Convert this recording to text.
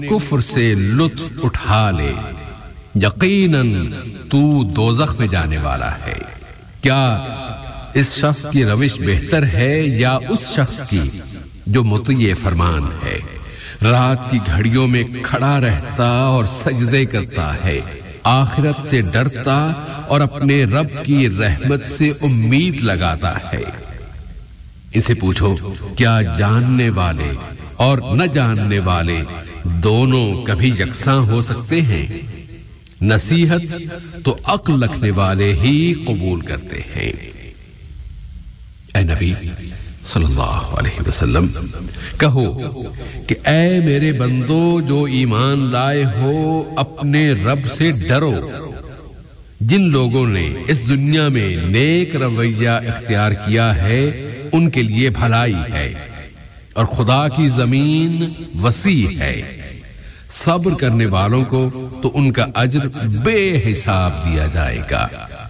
کفر سے لطف اٹھا لے یقیناً تو دوزخ میں جانے والا ہے. کیا اس شخص کی روش بہتر ہے یا اس شخص کی جو مطیع فرمان ہے، رات کی گھڑیوں میں کھڑا رہتا اور سجدے کرتا ہے، آخرت سے ڈرتا اور اپنے رب کی رحمت سے امید لگاتا ہے. اسے پوچھو کیا جاننے والے اور نہ جاننے والے دونوں کبھی یکساں ہو سکتے ہیں؟ نصیحت تو عقل رکھنے والے ہی قبول کرتے ہیں. اے نبی صلی اللہ علیہ وسلم کہو کہ اے میرے بندو جو ایمان لائے ہو، اپنے رب سے ڈرو. جن لوگوں نے اس دنیا میں نیک رویہ اختیار کیا ہے ان کے لیے بھلائی ہے، اور خدا کی زمین وسیع ہے. صبر کرنے والوں کو تو ان کا اجر بے حساب دیا جائے گا.